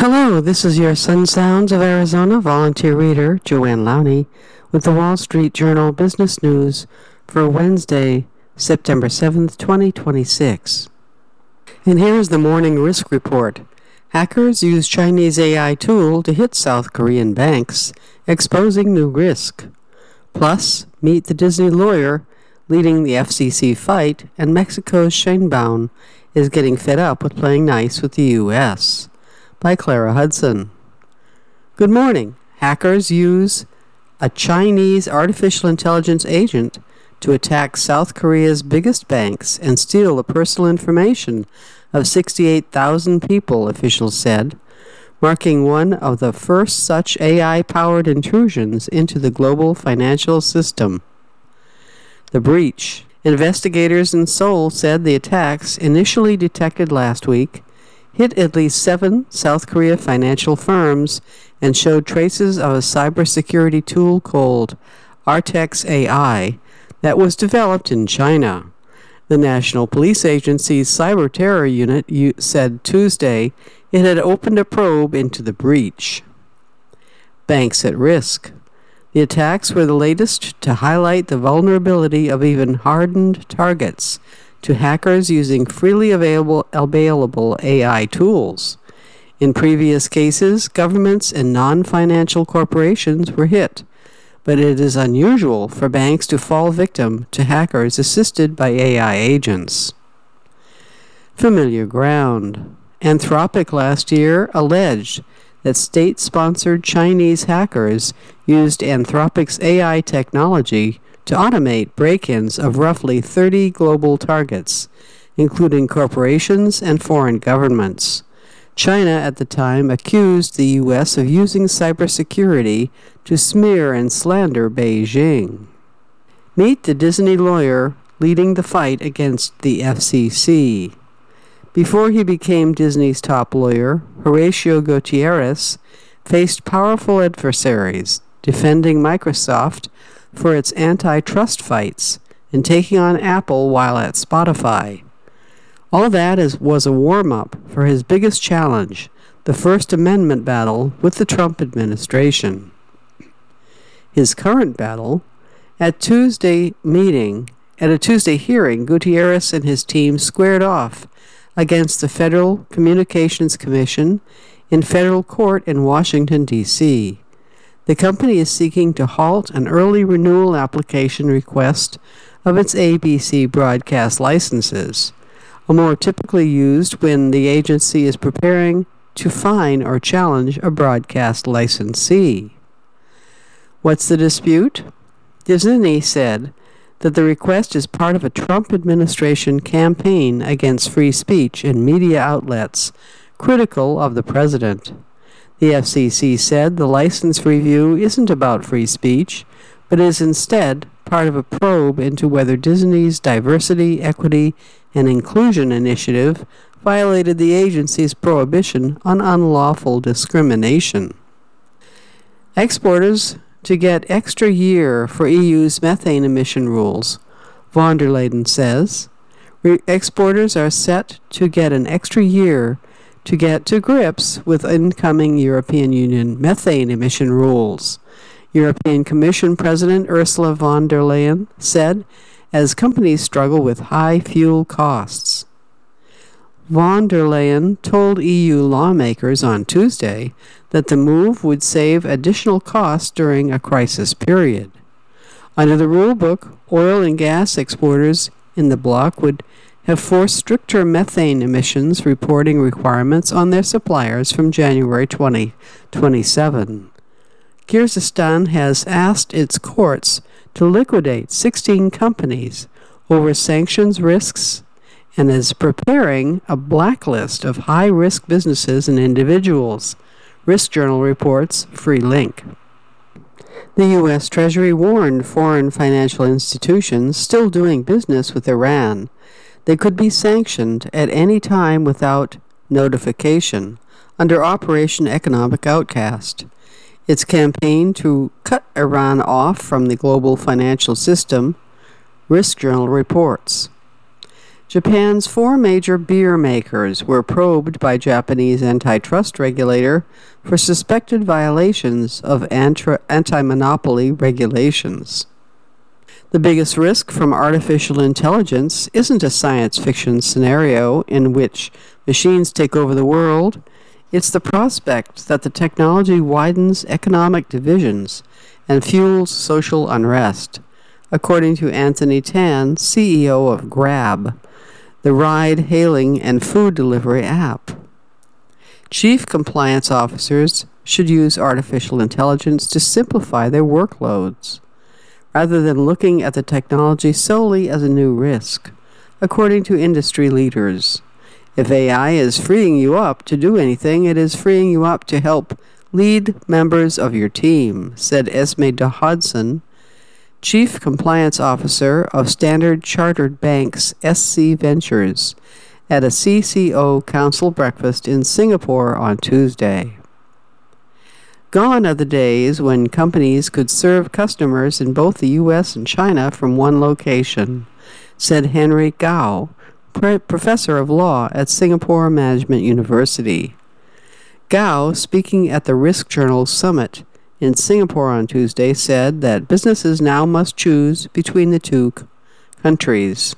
Hello, this is your Sun Sounds of Arizona volunteer reader, Joanne Lowney, with the Wall Street Journal Business News for Wednesday, September 7th, 2026. And here is the morning risk report. Hackers use Chinese AI tool to hit South Korean banks, exposing new risk. Plus, meet the Disney lawyer leading the FCC fight, and Mexico's Sheinbaum is getting fed up with playing nice with the U.S. By Clara Hudson. Good morning. Hackers use a Chinese artificial intelligence agent to attack South Korea's biggest banks and steal the personal information of 68,000 people, officials said, marking one of the first such AI-powered intrusions into the global financial system. The breach. Investigators in Seoul said the attacks, initially detected last week, hit at least 7 South Korea financial firms and showed traces of a cybersecurity tool called Artex AI that was developed in China. The National Police Agency's Cyber Terror Unit said Tuesday it had opened a probe into the breach. Banks at risk. The attacks were the latest to highlight the vulnerability of even hardened targets to hackers using freely available AI tools. In previous cases, governments and non-financial corporations were hit, but it is unusual for banks to fall victim to hackers assisted by AI agents. Familiar ground. Anthropic last year alleged that state-sponsored Chinese hackers used Anthropic's AI technology to automate break-ins of roughly 30 global targets, including corporations and foreign governments. China at the time accused the U.S. of using cybersecurity to smear and slander Beijing. Meet the Disney lawyer leading the fight against the FCC. Before he became Disney's top lawyer, Horacio Gutierrez faced powerful adversaries, defending Microsoft for its antitrust fights and taking on Apple while at Spotify. All that was a warm-up for his biggest challenge, the First Amendment battle with the Trump administration. His current battle, at a Tuesday hearing, Gutierrez and his team squared off against the Federal Communications Commission in federal court in Washington, D.C. The company is seeking to halt an early renewal application request of its ABC broadcast licenses, a more typically used when the agency is preparing to fine or challenge a broadcast licensee. What's the dispute? Disney said that the request is part of a Trump administration campaign against free speech in media outlets critical of the president. The FCC said the license review isn't about free speech, but is instead part of a probe into whether Disney's diversity, equity, and inclusion initiative violated the agency's prohibition on unlawful discrimination. Exporters to get extra year for EU's methane emission rules, von der Leyen says. Exporters are set to get an extra year to get to grips with incoming European Union methane emission rules, European Commission President Ursula von der Leyen said, as companies struggle with high fuel costs. Von der Leyen told EU lawmakers on Tuesday that the move would save additional costs during a crisis period. Under the rulebook, oil and gas exporters in the bloc would have forced stricter methane emissions reporting requirements on their suppliers from January 2027. Kyrgyzstan has asked its courts to liquidate 16 companies over sanctions risks and is preparing a blacklist of high-risk businesses and individuals, Risk Journal reports, Free Link. The U.S. Treasury warned foreign financial institutions still doing business with Iran they could be sanctioned at any time without notification under Operation Economic Outcast. Its campaign to cut Iran off from the global financial system, Risk Journal reports. Japan's 4 major beer makers were probed by Japanese antitrust regulator for suspected violations of anti-monopoly regulations. The biggest risk from artificial intelligence isn't a science fiction scenario in which machines take over the world. It's the prospect that the technology widens economic divisions and fuels social unrest, according to Anthony Tan, CEO of Grab, the ride-hailing and food delivery app. Chief compliance officers should use artificial intelligence to simplify their workloads, rather than looking at the technology solely as a new risk, according to industry leaders. If AI is freeing you up to do anything, it is freeing you up to help lead members of your team, said Esme Hodson, Chief Compliance Officer of Standard Chartered Bank's SC Ventures, at a CCO Council breakfast in Singapore on Tuesday. Gone are the days when companies could serve customers in both the U.S. and China from one location, said Henry Gao, professor of law at Singapore Management University. Gao, speaking at the Risk Journal Summit in Singapore on Tuesday, said that businesses now must choose between the two countries.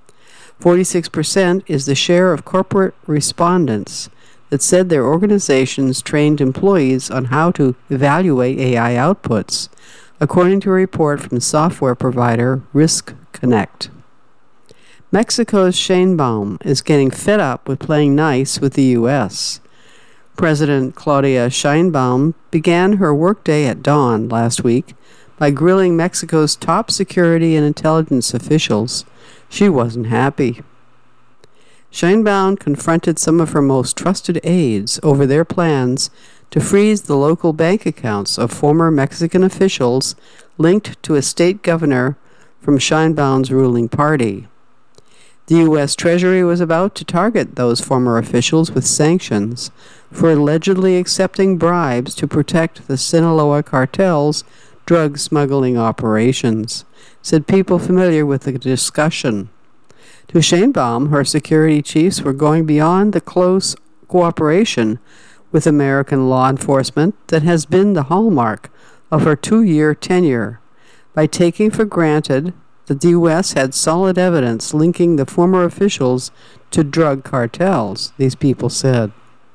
46% is the share of corporate respondents that said their organizations trained employees on how to evaluate AI outputs, according to a report from software provider Risk Connect. Mexico's Sheinbaum is getting fed up with playing nice with the U.S. President Claudia Sheinbaum began her workday at dawn last week by grilling Mexico's top security and intelligence officials. She wasn't happy. Sheinbaum confronted some of her most trusted aides over their plans to freeze the local bank accounts of former Mexican officials linked to a state governor from Sheinbaum's ruling party. The U.S. Treasury was about to target those former officials with sanctions for allegedly accepting bribes to protect the Sinaloa cartel's drug smuggling operations, said people familiar with the discussion. To Sheinbaum, her security chiefs were going beyond the close cooperation with American law enforcement that has been the hallmark of her 2-year tenure, by taking for granted that the U.S. had solid evidence linking the former officials to drug cartels, these people said.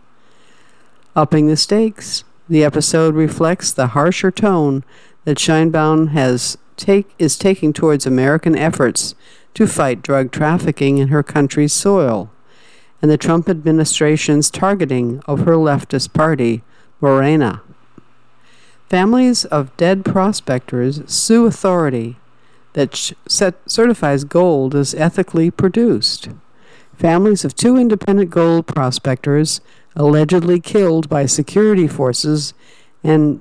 Upping the stakes, the episode reflects the harsher tone that Sheinbaum is taking towards American efforts to fight drug trafficking in her country's soil, and the Trump administration's targeting of her leftist party, Morena. Families of dead prospectors sue authority that certifies gold as ethically produced. Families of 2 independent gold prospectors allegedly killed by security forces in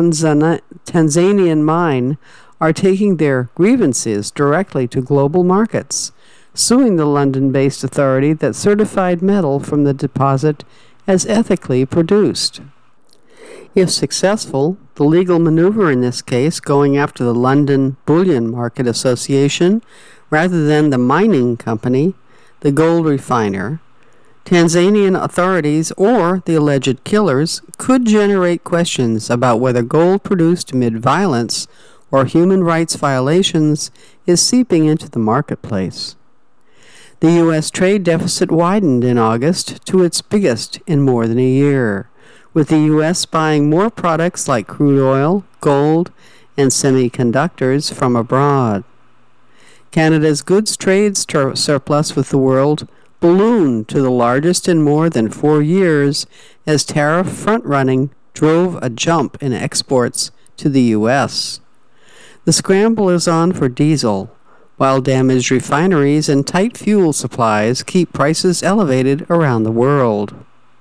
Tanzanian mine are taking their grievances directly to global markets, suing the London-based authority that certified metal from the deposit as ethically produced. If successful, the legal maneuver in this case, going after the London Bullion Market Association rather than the mining company, the gold refiner, Tanzanian authorities, or the alleged killers, could generate questions about whether gold produced amid violence or human rights violations is seeping into the marketplace. The U.S. trade deficit widened in August to its biggest in more than a year, with the U.S. buying more products like crude oil, gold, and semiconductors from abroad. Canada's goods trade surplus with the world ballooned to the largest in more than 4 years as tariff front-running drove a jump in exports to the U.S. The scramble is on for diesel, while damaged refineries and tight fuel supplies keep prices elevated around the world.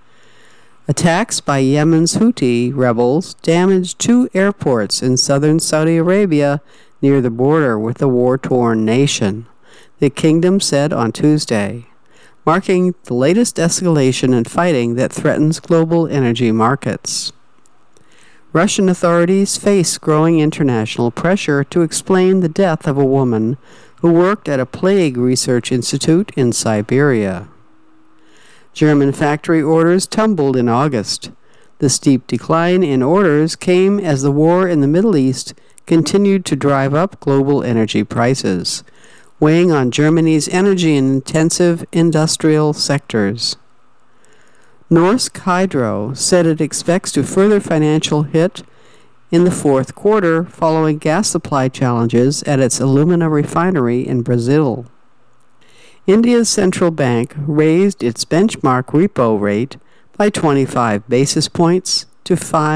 Attacks by Yemen's Houthi rebels damaged 2 airports in southern Saudi Arabia near the border with the war-torn nation, the kingdom said on Tuesday, marking the latest escalation in fighting that threatens global energy markets. Russian authorities face growing international pressure to explain the death of a woman who worked at a plague research institute in Siberia. German factory orders tumbled in August. The steep decline in orders came as the war in the Middle East continued to drive up global energy prices, weighing on Germany's energy-intensive industrial sectors. Norsk Hydro said it expects to further financial hit in the fourth quarter following gas supply challenges at its alumina refinery in Brazil. India's central bank raised its benchmark repo rate by 25 basis points to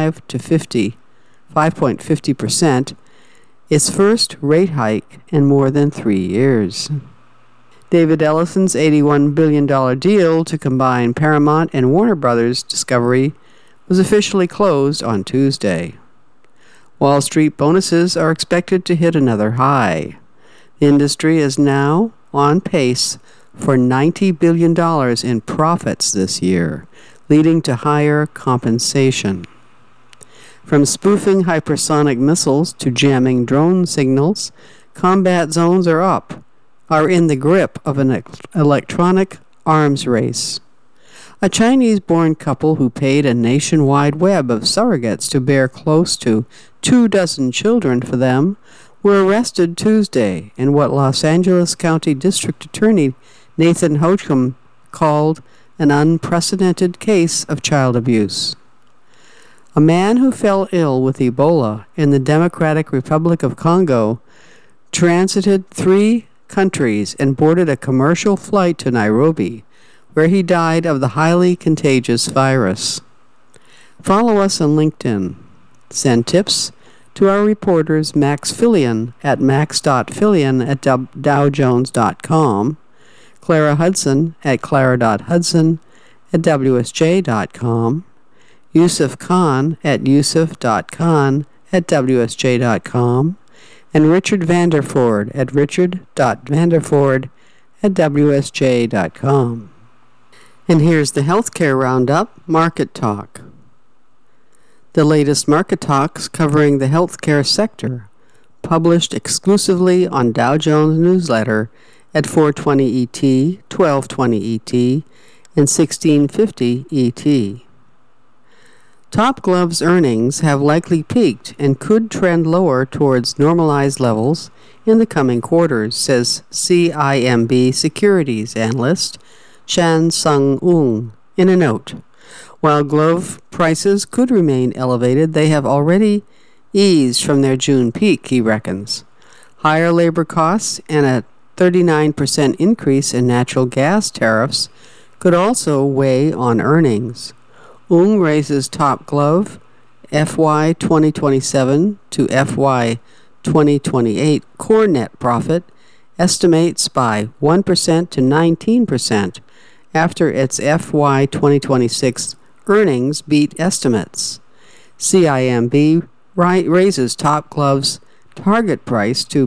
5.50%, its first rate hike in more than 3 years. David Ellison's $81 billion deal to combine Paramount and Warner Brothers Discovery was officially closed on Tuesday. Wall Street bonuses are expected to hit another high. The industry is now on pace for $90 billion in profits this year, leading to higher compensation. From spoofing hypersonic missiles to jamming drone signals, combat zones are in the grip of an electronic arms race. A Chinese-born couple who paid a nationwide web of surrogates to bear close to 24 children for them were arrested Tuesday in what Los Angeles County District Attorney Nathan Hochul called an unprecedented case of child abuse. A man who fell ill with Ebola in the Democratic Republic of Congo transited 3 countries and boarded a commercial flight to Nairobi, where he died of the highly contagious virus. Follow us on LinkedIn. Send tips to our reporters Max Fillion at max.fillion@dowjones.com, Clara Hudson at clara.hudson@wsj.com, Yusuf Khan at yusuf.khan@wsj.com, and Richard Vanderford at richard.vanderford@wsj.com. And here's the Healthcare Roundup Market Talk. The latest market talks covering the healthcare sector, published exclusively on Dow Jones newsletter at 4:20 ET, 12:20 ET, and 16:50 ET. Top Glove's earnings have likely peaked and could trend lower towards normalized levels in the coming quarters, says CIMB Securities analyst Chan Sung-Ung in a note. While Glove prices could remain elevated, they have already eased from their June peak, he reckons. Higher labor costs and a 39% increase in natural gas tariffs could also weigh on earnings. Ung raises Top Glove FY 2027 to FY 2028 core net profit estimates by 1% to 19% after its FY 2026 earnings beat estimates. CIMB raises Top Glove's target price to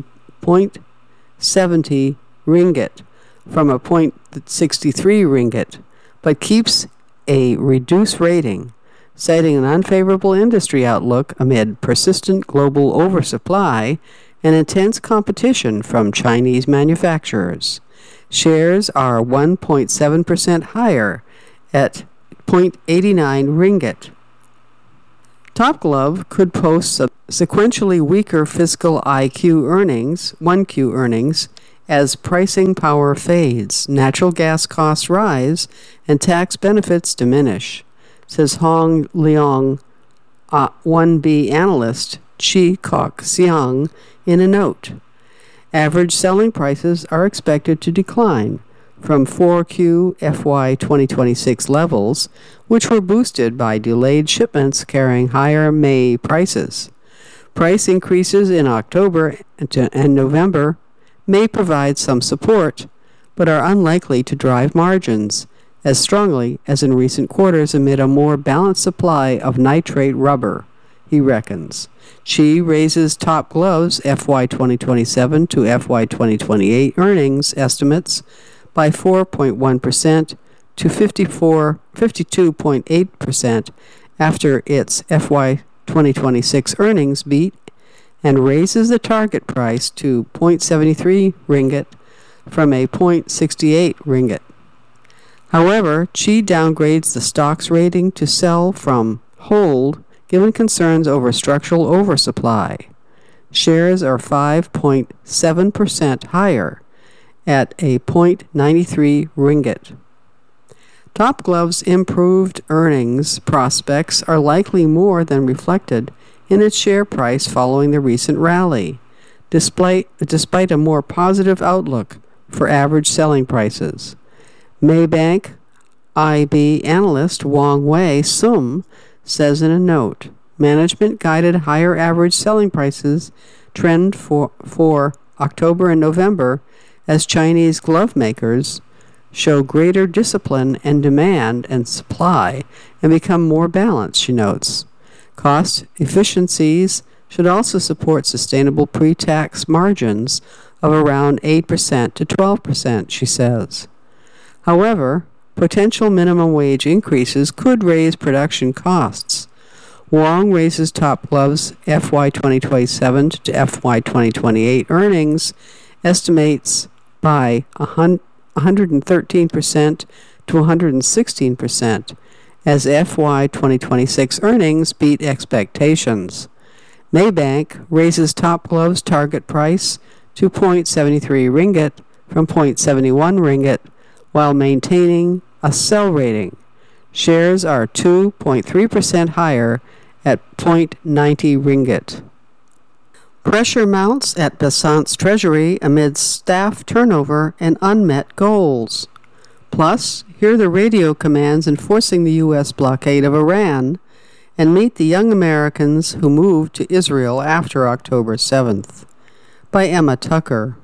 0.70 ringgit from a 0.63 ringgit, but keeps a reduced rating, citing an unfavorable industry outlook amid persistent global oversupply and intense competition from Chinese manufacturers. Shares are 1.7% higher at 0.89 ringgit. Top Glove could post sequentially weaker fiscal 1Q earnings, as pricing power fades, natural gas costs rise, and tax benefits diminish, says Hong Leong 1B analyst Chi Kok Siang in a note. Average selling prices are expected to decline from 4Q FY 2026 levels, which were boosted by delayed shipments carrying higher May prices. Price increases in October and November may provide some support, but are unlikely to drive margins as strongly as in recent quarters amid a more balanced supply of nitrate rubber, he reckons. Chi raises Top Glove's FY 2027 to FY 2028 earnings estimates by 4.1% to 52.8% after its FY 2026 earnings beat and raises the target price to 0.73 ringgit from a 0.68 ringgit. However, Qi downgrades the stock's rating to sell from hold given concerns over structural oversupply. Shares are 5.7% higher at a 0.93 ringgit. Top Glove's improved earnings prospects are likely more than reflected in its share price following the recent rally, despite a more positive outlook for average selling prices. Maybank IB analyst Wang Wei Sum says in a note, management guided higher average selling prices trend for October and November as Chinese glove makers show greater discipline and demand and supply and become more balanced, she notes. Cost efficiencies should also support sustainable pre-tax margins of around 8% to 12%, she says. However, potential minimum wage increases could raise production costs. Wong raises Top Glove's FY 2027 to FY 2028 earnings estimates by 113% to 116%, as FY 2026 earnings beat expectations. Maybank raises Top Glove's target price to 0.73 ringgit from 0.71 ringgit while maintaining a sell rating. Shares are 2.3% higher at 0.90 ringgit. Pressure mounts at Besant's treasury amid staff turnover and unmet goals. Plus, hear the radio commands enforcing the U.S. blockade of Iran, and meet the young Americans who moved to Israel after October 7th. By Emma Tucker.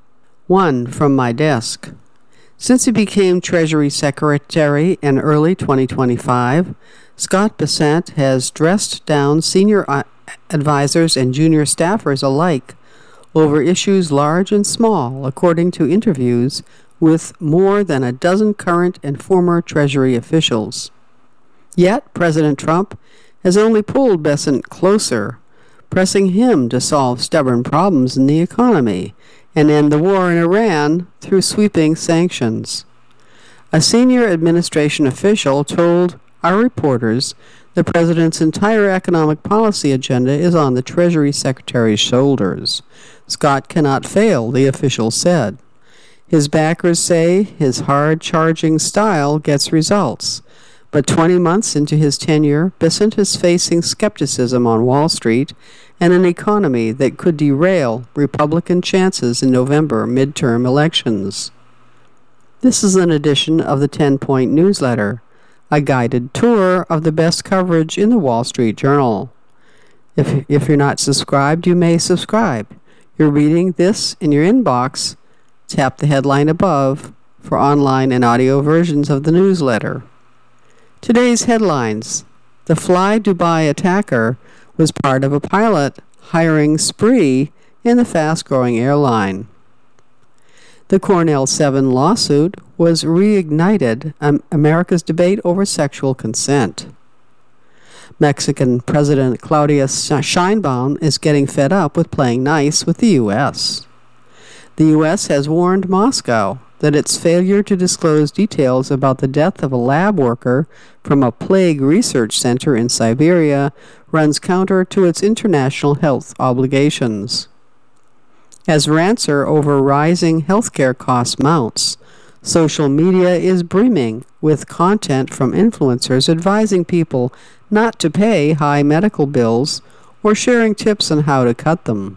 1. From my desk. Since he became Treasury Secretary in early 2025, Scott Bessent has dressed down senior advisors and junior staffers alike over issues large and small, according to interviews with more than a dozen current and former Treasury officials. Yet, President Trump has only pulled Bessent closer, pressing him to solve stubborn problems in the economy and end the war in Iran through sweeping sanctions. A senior administration official told our reporters the president's entire economic policy agenda is on the Treasury Secretary's shoulders. Scott cannot fail, the official said. His backers say his hard-charging style gets results. But 20 months into his tenure, Bessent is facing skepticism on Wall Street and an economy that could derail Republican chances in November midterm elections. This is an edition of the 10-Point Newsletter, a guided tour of the best coverage in the Wall Street Journal. If you're not subscribed, you may subscribe. You're reading this in your inbox. Tap the headline above for online and audio versions of the newsletter. Today's headlines. The Fly Dubai attacker was part of a pilot hiring spree in the fast-growing airline. The Cornell 7 lawsuit was reignited America's debate over sexual consent. Mexican President Claudia Sheinbaum is getting fed up with playing nice with the U.S. The U.S. has warned Moscow that its failure to disclose details about the death of a lab worker from a plague research center in Siberia runs counter to its international health obligations. As rancour over rising healthcare costs mounts, social media is brimming with content from influencers advising people not to pay high medical bills or sharing tips on how to cut them.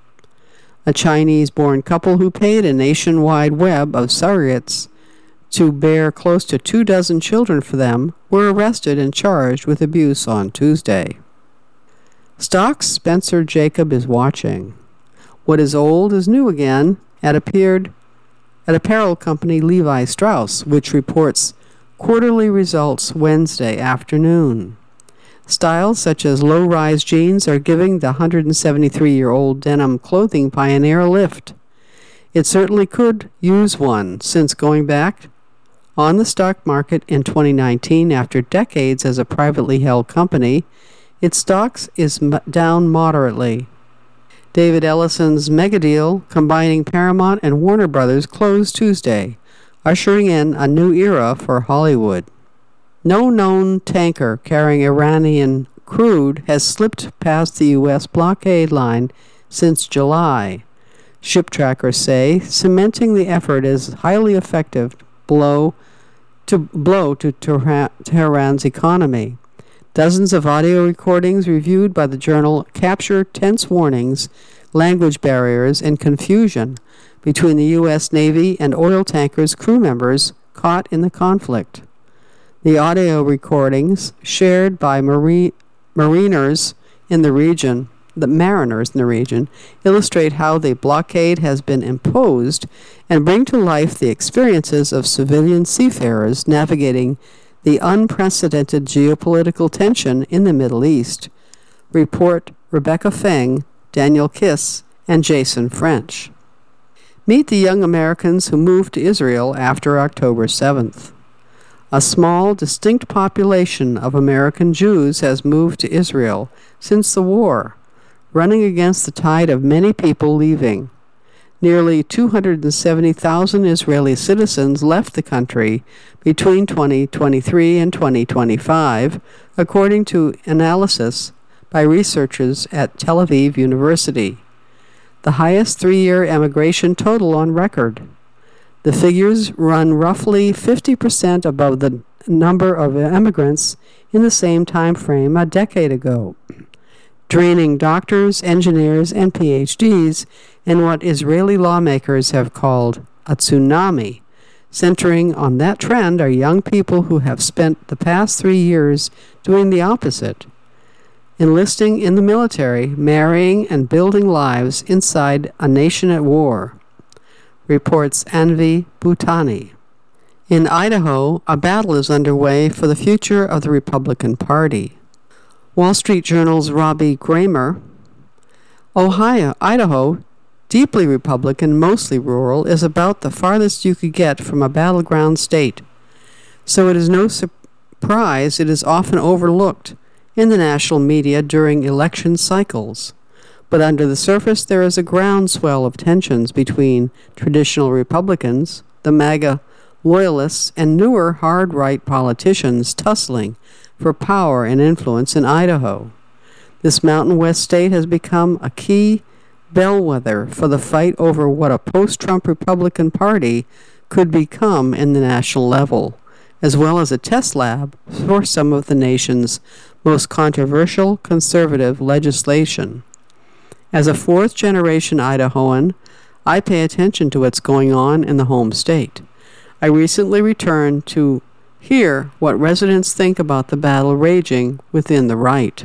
A Chinese-born couple who paid a nationwide web of surrogates to bear close to 24 children for them were arrested and charged with abuse on Tuesday. Stocks Spencer Jacob is watching. What is old is new again appeared at apparel company Levi Strauss, which reports quarterly results Wednesday afternoon. Styles such as low-rise jeans are giving the 173-year-old denim clothing pioneer a lift. It certainly could use one, since going back on the stock market in 2019 after decades as a privately held company, its stocks is down moderately. David Ellison's megadeal combining Paramount and Warner Brothers closed Tuesday, ushering in a new era for Hollywood. No known tanker carrying Iranian crude has slipped past the U.S. blockade line since July, ship trackers say, cementing the effort as highly effective blow to Tehran's economy. Dozens of audio recordings reviewed by the journal capture tense warnings, language barriers, and confusion between the U.S. Navy and oil tankers' crew members caught in the conflict. The audio recordings, shared by mariners in the region, illustrate how the blockade has been imposed and bring to life the experiences of civilian seafarers navigating the unprecedented geopolitical tension in the Middle East. Report Rebecca Feng, Daniel Kiss, and Jason French. Meet the young Americans who moved to Israel after October 7th. A small, distinct population of American Jews has moved to Israel since the war, running against the tide of many people leaving. Nearly 270,000 Israeli citizens left the country between 2023 and 2025, according to analysis by researchers at Tel Aviv University, the highest three-year emigration total on record. The figures run roughly 50% above the number of immigrants in the same time frame a decade ago, draining doctors, engineers, and PhDs in what Israeli lawmakers have called a tsunami. Centering on that trend are young people who have spent the past 3 years doing the opposite, enlisting in the military, marrying, and building lives inside a nation at war, reports Anvi Bhutani. In Idaho, a battle is underway for the future of the Republican Party. Wall Street Journal's Robbie Kramer. Idaho, deeply Republican, mostly rural, is about the farthest you could get from a battleground state. So it is no surprise it is often overlooked in the national media during election cycles. But under the surface there is a groundswell of tensions between traditional Republicans, the MAGA loyalists, and newer hard-right politicians tussling for power and influence in Idaho. This Mountain West state has become a key bellwether for the fight over what a post-Trump Republican Party could become in the national level, as well as a test lab for some of the nation's most controversial conservative legislation. As a fourth-generation Idahoan, I pay attention to what's going on in the home state. I recently returned to hear what residents think about the battle raging within the right.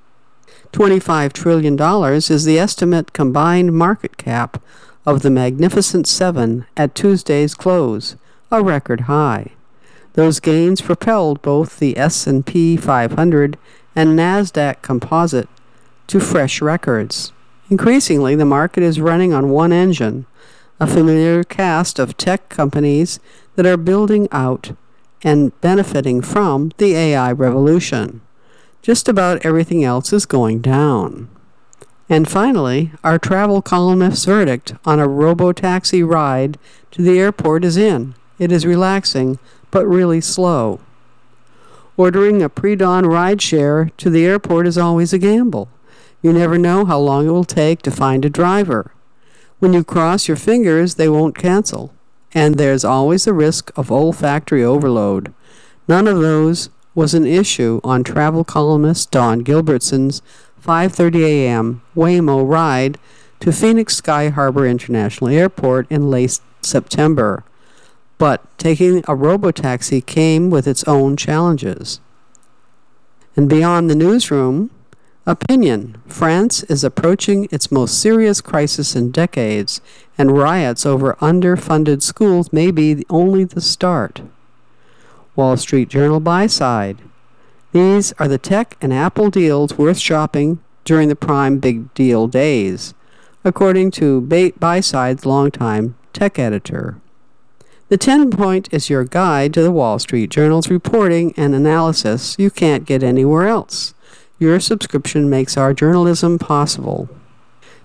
$25 trillion is the estimate combined market cap of the Magnificent Seven at Tuesday's close, a record high. Those gains propelled both the S&P 500 and NASDAQ Composite to fresh records. Increasingly, the market is running on one engine, a familiar cast of tech companies that are building out and benefiting from the AI revolution. Just about everything else is going down. And finally, our travel columnist's verdict on a robo-taxi ride to the airport is in. It is relaxing, but really slow. Ordering a pre-dawn rideshare to the airport is always a gamble. You never know how long it will take to find a driver. When you cross your fingers, they won't cancel. And there's always the risk of olfactory overload. None of those was an issue on travel columnist Dawn Gilbertson's 5:30 a.m. Waymo ride to Phoenix Sky Harbor International Airport in late September. But taking a robotaxi came with its own challenges. And beyond the newsroom, opinion. France is approaching its most serious crisis in decades, and riots over underfunded schools may be only the start. Wall Street Journal buy-side. These are the tech and Apple deals worth shopping during the prime big deal days, according to buy-side's longtime tech editor. The 10-point is your guide to the Wall Street Journal's reporting and analysis you can't get anywhere else. Your subscription makes our journalism possible.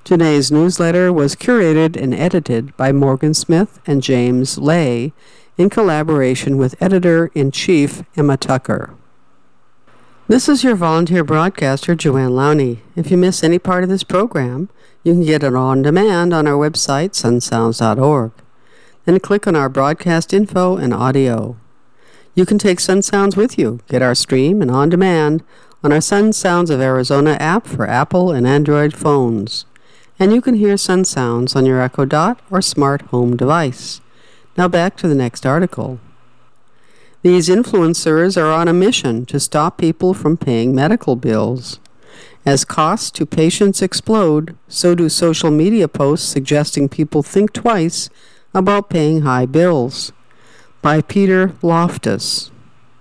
Today's newsletter was curated and edited by Morgan Smith and James Lay in collaboration with Editor-in-Chief Emma Tucker. This is your volunteer broadcaster, Joanne Lowney. If you miss any part of this program, you can get it on demand on our website, sunsounds.org. Then click on our broadcast info and audio. You can take Sun Sounds with you, get our stream and on demand on our Sun Sounds of Arizona app for Apple and Android phones. And you can hear Sun Sounds on your Echo Dot or smart home device. Now back to the next article. These influencers are on a mission to stop people from paying medical bills. As costs to patients explode, so do social media posts suggesting people think twice about paying high bills. By Peter Loftus.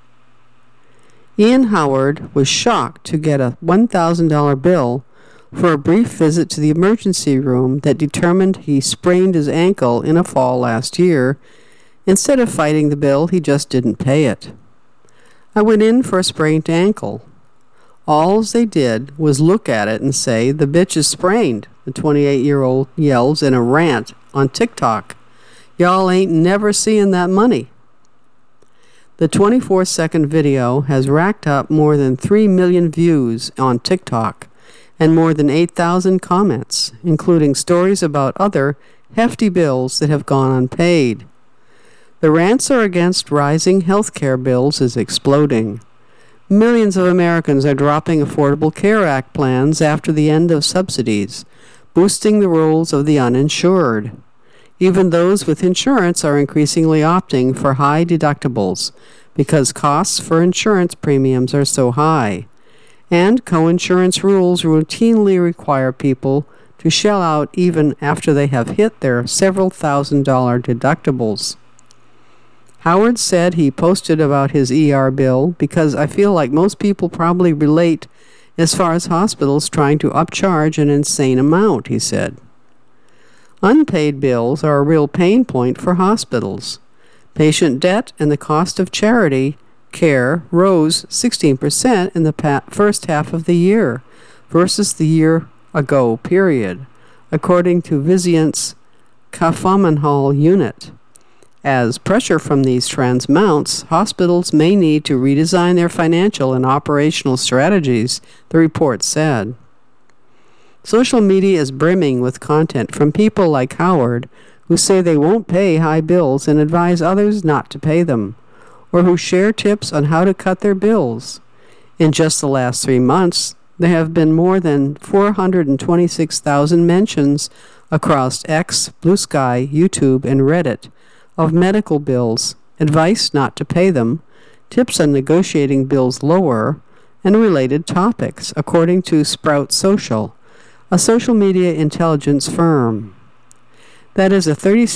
Ian Howard was shocked to get a $1,000 bill for a brief visit to the emergency room that determined he sprained his ankle in a fall last year. Instead of fighting the bill, he just didn't pay it. I went in for a sprained ankle. All they did was look at it and say, "The bitch is sprained," the 28-year-old yells in a rant on TikTok. Y'all ain't never seeing that money. The 24-second video has racked up more than 3 million views on TikTok and more than 8,000 comments, including stories about other hefty bills that have gone unpaid. The ranswer against rising health care bills is exploding. Millions of Americans are dropping Affordable Care Act plans after the end of subsidies, boosting the rolls of the uninsured. Even those with insurance are increasingly opting for high deductibles because costs for insurance premiums are so high. And coinsurance rules routinely require people to shell out even after they have hit their several $1,000 deductibles. Howard said he posted about his ER bill because I feel like most people probably relate as far as hospitals trying to upcharge an insane amount, he said. Unpaid bills are a real pain point for hospitals. Patient debt and the cost of charity care rose 16% in the first half of the year versus the year ago period, according to Vizient's Kaufman-Hall unit. As pressure from these trends mounts, hospitals may need to redesign their financial and operational strategies, the report said. Social media is brimming with content from people like Howard who say they won't pay high bills and advise others not to pay them, or who share tips on how to cut their bills. In just the last 3 months, there have been more than 426,000 mentions across X, Blue Sky, YouTube, and Reddit of medical bills, advice not to pay them, tips on negotiating bills lower, and related topics, according to Sprout Social, a social media intelligence firm. That is a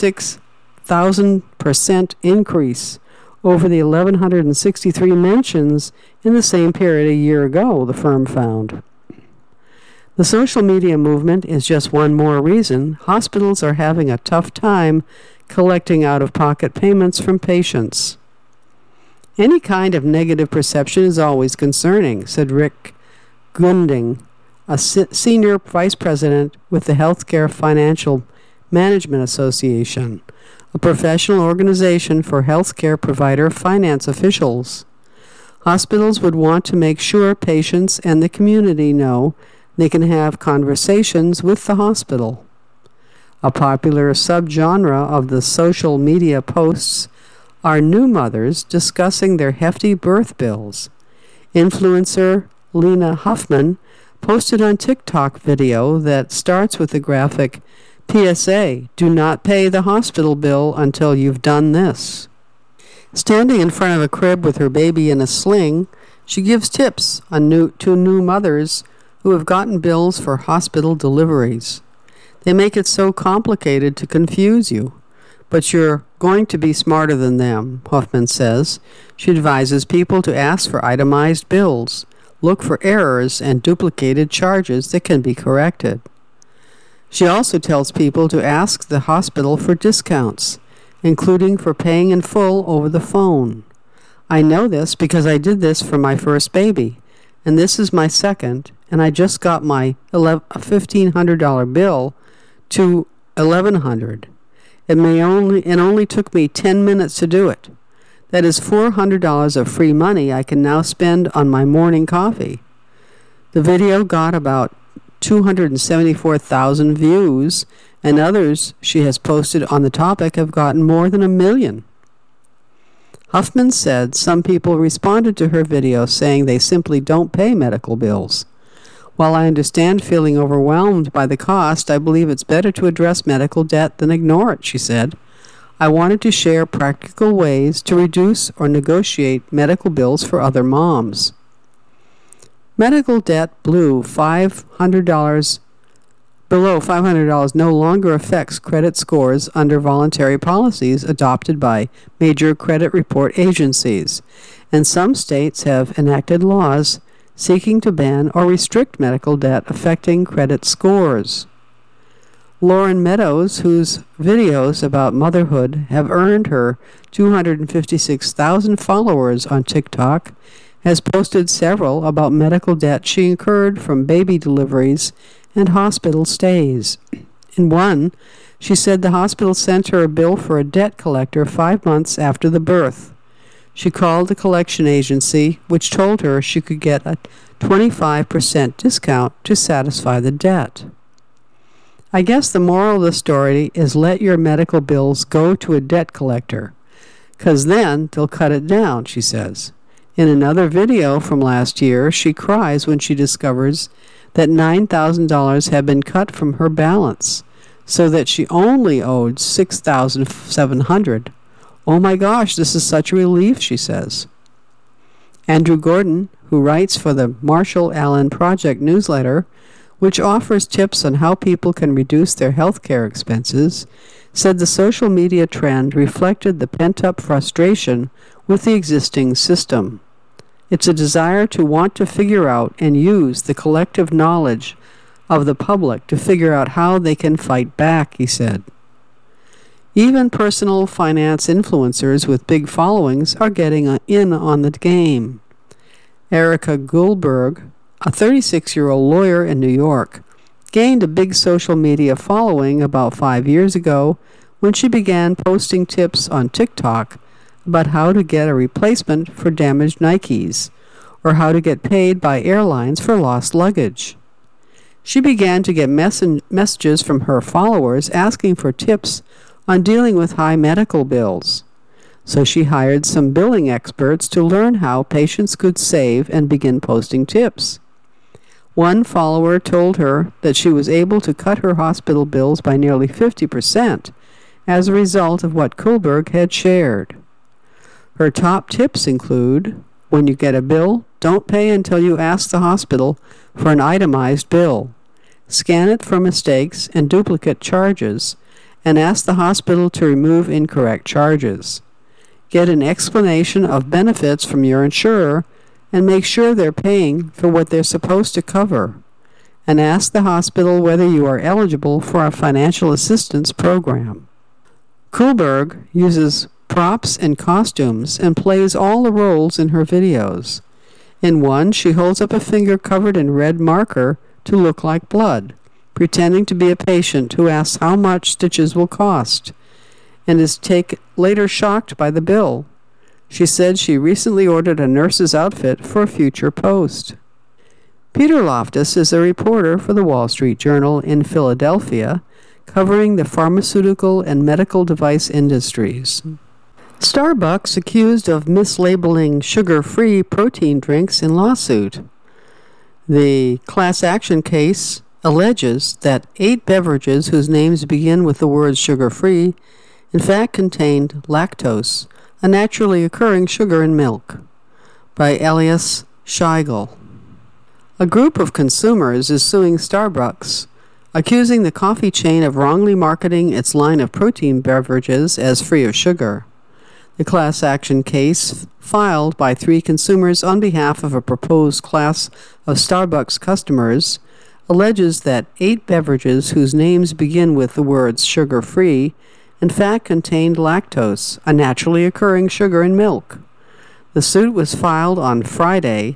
36,000% increase over the 1,163 mentions in the same period a year ago, the firm found. The social media movement is just one more reason hospitals are having a tough time collecting out-of-pocket payments from patients. Any kind of negative perception is always concerning, said Rick Gunding, a senior vice president with the Healthcare Financial Management Association, a professional organization for healthcare provider finance officials. Hospitals would want to make sure patients and the community know they can have conversations with the hospital. A popular subgenre of the social media posts are new mothers discussing their hefty birth bills. Influencer Lena Huffman posted on TikTok video that starts with the graphic, "PSA, do not pay the hospital bill until you've done this." Standing in front of a crib with her baby in a sling, she gives tips on to new mothers who have gotten bills for hospital deliveries. They make it so complicated to confuse you, but you're going to be smarter than them, Huffman says. She advises people to ask for itemized bills, look for errors and duplicated charges that can be corrected. She also tells people to ask the hospital for discounts, including for paying in full over the phone. I know this because I did this for my first baby, and this is my second, and I just got my $1,500 bill to $1,100. It only took me 10 minutes to do it. That is $400 of free money I can now spend on my morning coffee. The video got about 274,000 views, and others she has posted on the topic have gotten more than 1 million. Huffman said some people responded to her video saying they simply don't pay medical bills. While I understand feeling overwhelmed by the cost, I believe it's better to address medical debt than ignore it, she said. I wanted to share practical ways to reduce or negotiate medical bills for other moms. Medical debt below $500 no longer affects credit scores under voluntary policies adopted by major credit report agencies, and some states have enacted laws seeking to ban or restrict medical debt affecting credit scores. Lauren Meadows, whose videos about motherhood have earned her 256,000 followers on TikTok, has posted several about medical debt she incurred from baby deliveries and hospital stays. In one, she said the hospital sent her a bill for a debt collector 5 months after the birth. She called the collection agency, which told her she could get a 25% discount to satisfy the debt. I guess the moral of the story is let your medical bills go to a debt collector, 'cause then they'll cut it down, she says. In another video from last year, she cries when she discovers that $9,000 had been cut from her balance, so that she only owed $6,700. Oh my gosh, this is such a relief, she says. Andrew Gordon, who writes for the Marshall Allen Project newsletter, which offers tips on how people can reduce their health care expenses, said the social media trend reflected the pent-up frustration with the existing system. It's a desire to want to figure out and use the collective knowledge of the public to figure out how they can fight back, he said. Even personal finance influencers with big followings are getting in on the game. Erica Goldberg, a 36-year-old lawyer in New York, gained a big social media following about 5 years ago when she began posting tips on TikTok about how to get a replacement for damaged Nikes, or how to get paid by airlines for lost luggage. She began to get messages from her followers asking for tips on dealing with high medical bills. So she hired some billing experts to learn how patients could save and begin posting tips. One follower told her that she was able to cut her hospital bills by nearly 50% as a result of what Kohlberg had shared. Her top tips include, when you get a bill, don't pay until you ask the hospital for an itemized bill. Scan it for mistakes and duplicate charges, and ask the hospital to remove incorrect charges. Get an explanation of benefits from your insurer and make sure they're paying for what they're supposed to cover. And ask the hospital whether you are eligible for a financial assistance program. Kohlberg uses props and costumes and plays all the roles in her videos. In one, she holds up a finger covered in red marker to look like blood, pretending to be a patient who asks how much stitches will cost, and is later shocked by the bill. She said she recently ordered a nurse's outfit for a future post. Peter Loftus is a reporter for the Wall Street Journal in Philadelphia, covering the pharmaceutical and medical device industries. Starbucks accused of mislabeling sugar-free protein drinks in lawsuit. The class action case alleges that 8 beverages whose names begin with the words sugar-free in fact contained lactose, a naturally occurring sugar in milk, by Elias Scheigel. A group of consumers is suing Starbucks, accusing the coffee chain of wrongly marketing its line of protein beverages as free of sugar. The class action case, filed by 3 consumers on behalf of a proposed class of Starbucks customers, alleges that 8 beverages whose names begin with the words sugar-free in fact contained lactose, a naturally occurring sugar in milk. The suit was filed on Friday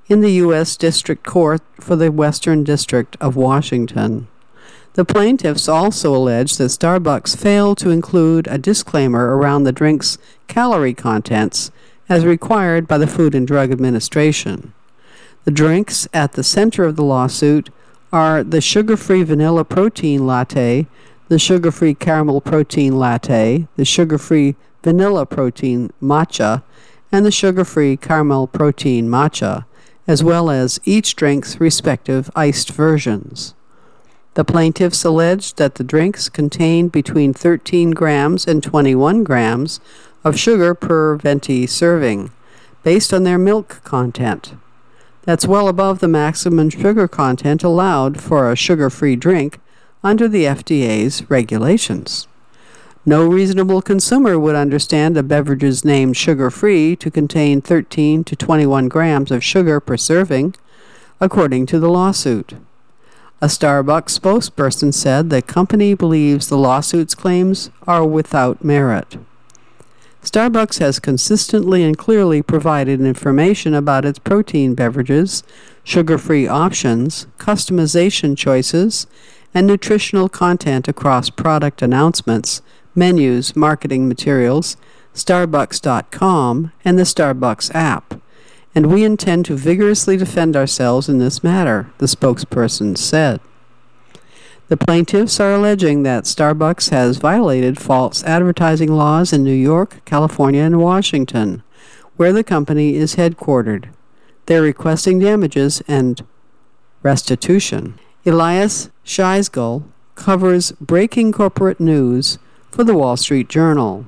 in the U.S. District Court for the Western District of Washington. The plaintiffs also allege that Starbucks failed to include a disclaimer around the drink's calorie contents as required by the Food and Drug Administration. The drinks at the center of the lawsuit are the sugar-free vanilla protein latte, the sugar-free caramel protein latte, the sugar-free vanilla protein matcha, and the sugar-free caramel protein matcha, as well as each drink's respective iced versions. The plaintiffs alleged that the drinks contained between 13 grams and 21 grams of sugar per venti serving, based on their milk content. That's well above the maximum sugar content allowed for a sugar-free drink under the FDA's regulations. No reasonable consumer would understand a beverages named sugar-free to contain 13 to 21 grams of sugar per serving, according to the lawsuit. A Starbucks spokesperson said the company believes the lawsuit's claims are without merit. Starbucks has consistently and clearly provided information about its protein beverages, sugar-free options, customization choices, and nutritional content across product announcements, menus, marketing materials, Starbucks.com, and the Starbucks app, and we intend to vigorously defend ourselves in this matter, the spokesperson said. The plaintiffs are alleging that Starbucks has violated false advertising laws in New York, California, and Washington, where the company is headquartered. They're requesting damages and restitution. Elias Scheisel covers breaking corporate news for the Wall Street Journal.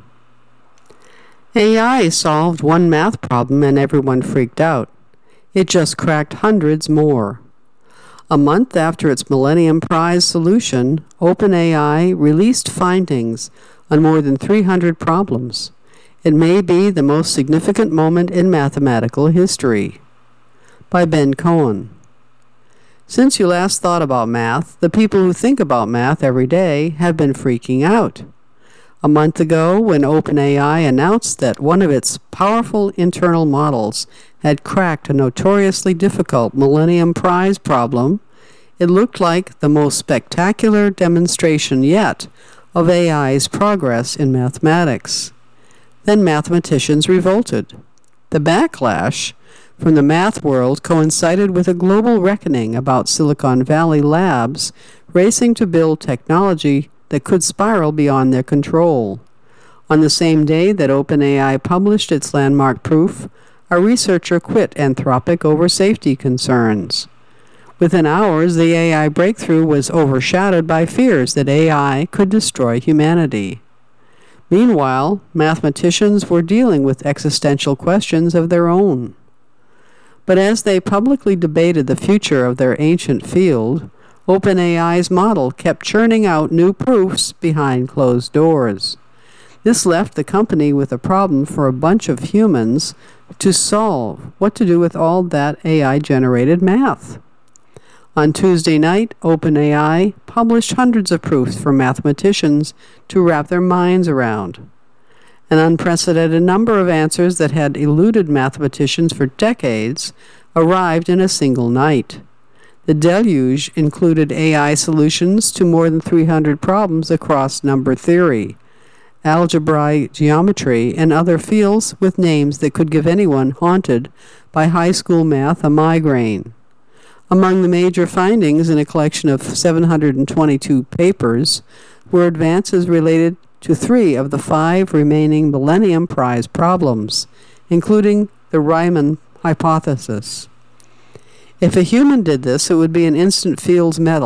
AI solved one math problem and everyone freaked out. It just cracked hundreds more. A month after its Millennium Prize solution, OpenAI released findings on more than 300 problems. It may be the most significant moment in mathematical history. By Ben Cohen. Since you last thought about math, the people who think about math every day have been freaking out. A month ago, when OpenAI announced that one of its powerful internal models had cracked a notoriously difficult Millennium Prize problem, it looked like the most spectacular demonstration yet of AI's progress in mathematics. Then mathematicians revolted. The backlash from the math world coincided with a global reckoning about Silicon Valley labs racing to build technology that could spiral beyond their control. On the same day that OpenAI published its landmark proof, a researcher quit Anthropic over safety concerns. Within hours, the AI breakthrough was overshadowed by fears that AI could destroy humanity. Meanwhile, mathematicians were dealing with existential questions of their own. But as they publicly debated the future of their ancient field, OpenAI's model kept churning out new proofs behind closed doors. This left the company with a problem for a bunch of humans to solve: what to do with all that AI-generated math. On Tuesday night, OpenAI published hundreds of proofs for mathematicians to wrap their minds around. An unprecedented number of answers that had eluded mathematicians for decades arrived in a single night. The deluge included AI solutions to more than 300 problems across number theory, algebraic geometry, and other fields with names that could give anyone haunted by high school math a migraine. Among the major findings in a collection of 722 papers were advances related to 3 of the 5 remaining Millennium Prize problems, including the Riemann hypothesis. If a human did this, it would be an instant Fields Medal.